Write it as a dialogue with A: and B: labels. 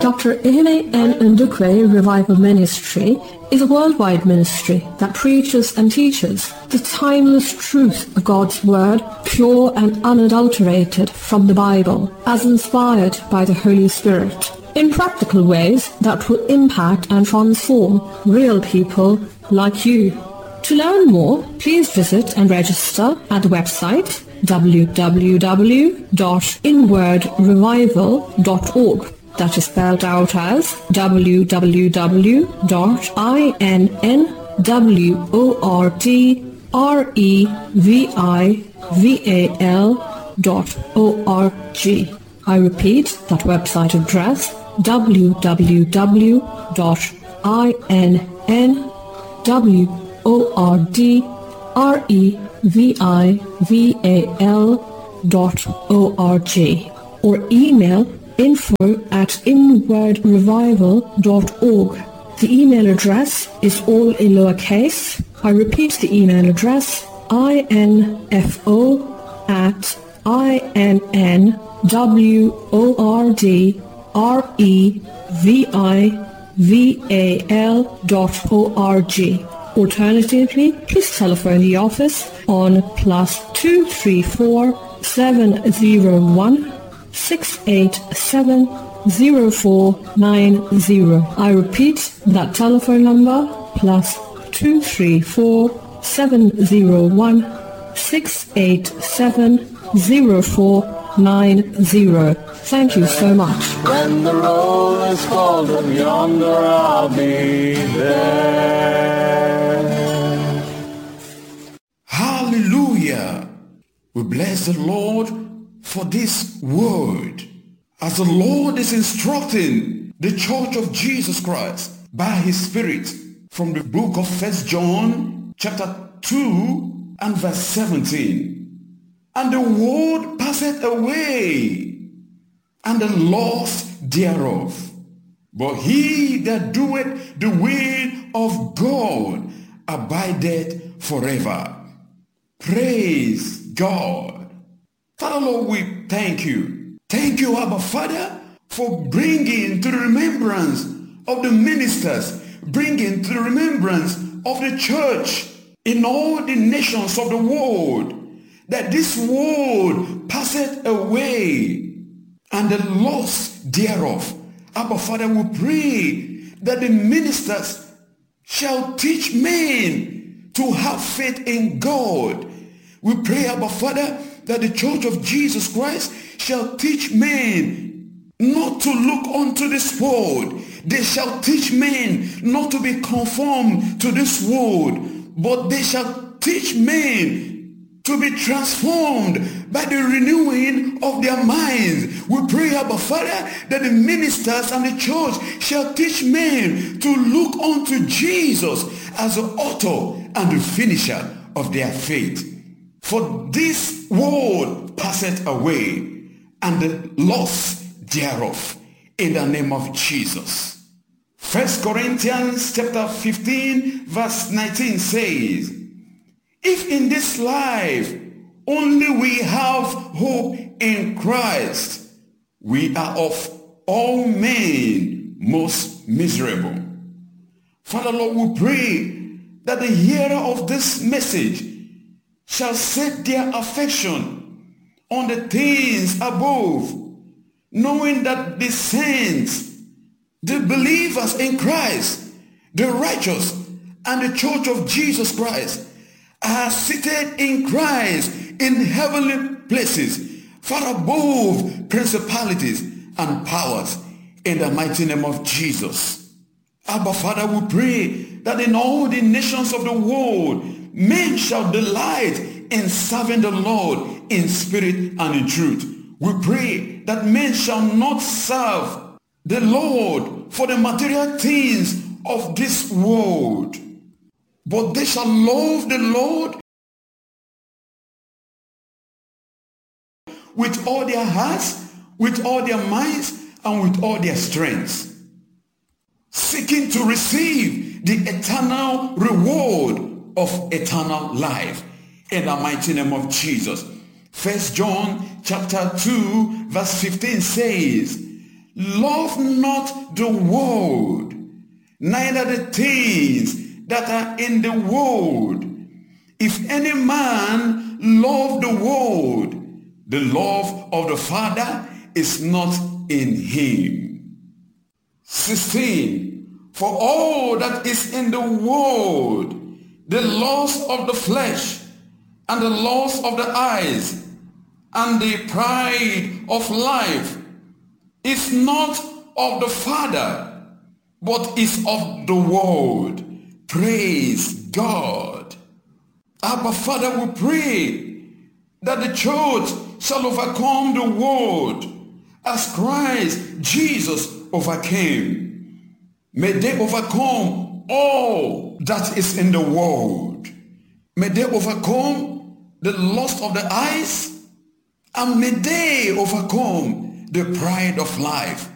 A: Dr. Ene N. Ndukwe Revival Ministry is a worldwide ministry that preaches and teaches the timeless truth of God's Word, pure and unadulterated from the Bible, as inspired by the Holy Spirit, in practical ways that will impact and transform real people like you. To learn more, please visit and register at the website www.inwardrevival.org. That is spelled out as www.inwardrevival.org. I repeat that website address, www.inwardrevival.org, or email info@inwardrevival.org. The email address is all in lowercase. I repeat the email address, info@inwardrevival.org. Alternatively, please telephone the office on +234 701 687-0490. I repeat that telephone number, +234 701 687-0490. Thank you so much.
B: When the roll is called from yonder, I'll be there.
C: Hallelujah. We bless the Lord for this word, as the Lord is instructing the Church of Jesus Christ by His Spirit from the book of 1 John chapter 2 and verse 17. And the world passeth away, and the lust thereof. But he that doeth the will of God abideth forever. Praise God. Father, Lord, we thank you. Thank you, Abba Father, for bringing to the remembrance of the ministers, bringing to the remembrance of the church in all the nations of the world, that this world passeth away, and the lust thereof. Abba Father, we pray that the ministers shall teach men to have faith in God. We pray, Abba Father, that the Church of Jesus Christ shall teach men not to look unto this world. They shall teach men not to be conformed to this world, but they shall teach men to be transformed by the renewing of their minds. We pray, Abba Father, that the ministers and the church shall teach men to look unto Jesus as the author and the finisher of their faith. For this world passeth away, and the lust thereof, in the name of Jesus. 1 Corinthians chapter 15 verse 19 says, if in this life only we have hope in Christ, we are of all men most miserable. Father, Lord, we pray that the hearer of this message shall set their affection on the things above, knowing that the saints, the believers in Christ, the righteous, and the Church of Jesus Christ are seated in Christ in heavenly places, far above principalities and powers, in the mighty name of Jesus. Abba Father, we pray that in all the nations of the world, men shall delight in serving the Lord in spirit and in truth. We pray that men shall not serve the Lord for the material things of this world, but they shall love the Lord with all their hearts, with all their minds, and with all their strengths, seeking to receive the eternal reward of eternal life, in the mighty name of Jesus. 1 John chapter 2 verse 15 says, Love not the world, neither the things that are in the world. If any man love the world, the love of the Father is not in him. 16. For all that is in the world, the lust of the flesh, and the lust of the eyes, and the pride of life, is not of the Father, but is of the world. Praise God. Abba Father, we pray that the church shall overcome the world as Christ Jesus overcame. May they overcome all that is in the world. May they overcome the lust of the eyes, and may they overcome the pride of life.